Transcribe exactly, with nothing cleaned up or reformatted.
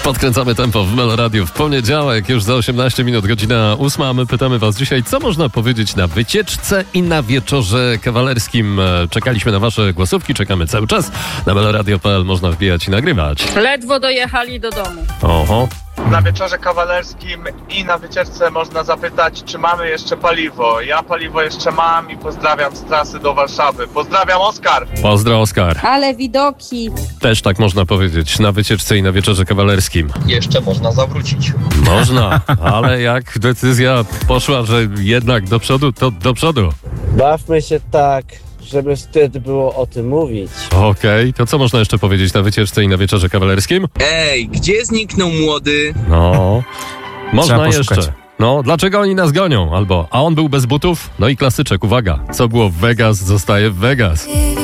Podkręcamy tempo w Meloradiu w poniedziałek, już za osiemnaście minut, godzina ósma, a my pytamy was dzisiaj, co można powiedzieć na wycieczce i na wieczorze kawalerskim. Czekaliśmy na wasze głosówki, czekamy cały czas. Na meloradio kropka p l można wbijać i nagrywać. Ledwo dojechali do domu. Oho. Na wieczorze kawalerskim i na wycieczce można zapytać, czy mamy jeszcze paliwo. Ja paliwo jeszcze mam i pozdrawiam z trasy do Warszawy. Pozdrawiam, Oskar! Pozdro, Oskar. Ale widoki. Też tak można powiedzieć na wycieczce i na wieczorze kawalerskim. Jeszcze można zawrócić. Można, ale jak decyzja poszła, że jednak do przodu, to do przodu. Bawmy się tak, żeby wtedy było o tym mówić. Okej, okay, to co można jeszcze powiedzieć na wycieczce i na wieczorze kawalerskim? Ej, gdzie zniknął młody? No, można Trzeba jeszcze. poszukać. No, dlaczego oni nas gonią? Albo, a on był bez butów? No i klasyczek, uwaga, co było w Vegas, zostaje w Vegas.